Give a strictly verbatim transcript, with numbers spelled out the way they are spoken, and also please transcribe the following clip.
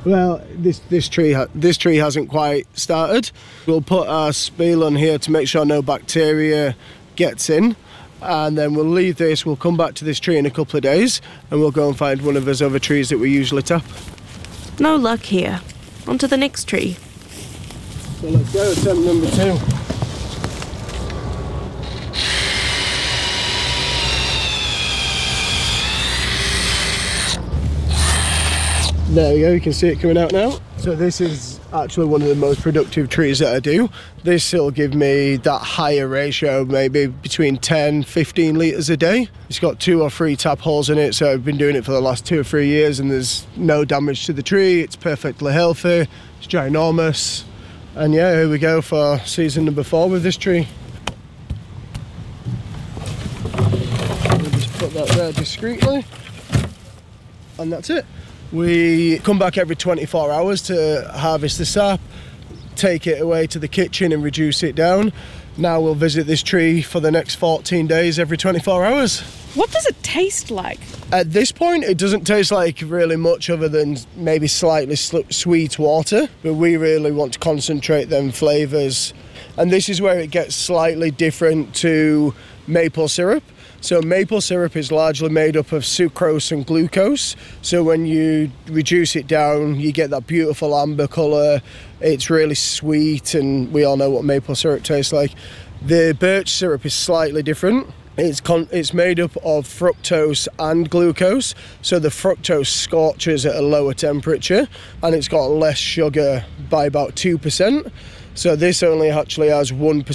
Well, this this tree ha this tree hasn't quite started. We'll put our spiel on here to make sure no bacteria gets in, and then we'll leave this. We'll come back to this tree in a couple of days, and we'll go and find one of those other trees that we usually tap. No luck here. On to the next tree. So let's go, attempt number two. There we go, you can see it coming out now. So this is actually one of the most productive trees that I do. This will give me that higher ratio, maybe between ten, fifteen litres a day. It's got two or three tap holes in it, so I've been doing it for the last two or three years and there's no damage to the tree. It's perfectly healthy, it's ginormous. And yeah, here we go for season number four with this tree. We'll just put that there discreetly. And that's it. We come back every twenty-four hours to harvest the sap, take it away to the kitchen and reduce it down. Now we'll visit this tree for the next fourteen days every twenty-four hours. What does it taste like? At this point, it doesn't taste like really much other than maybe slightly sweet water, but we really want to concentrate them flavours. And this is where it gets slightly different to maple syrup. So maple syrup is largely made up of sucrose and glucose. So when you reduce it down, you get that beautiful amber colour. It's really sweet, and we all know what maple syrup tastes like. The birch syrup is slightly different. It's, con it's made up of fructose and glucose. So the fructose scorches at a lower temperature, and it's got less sugar by about two percent. So this only actually has one percent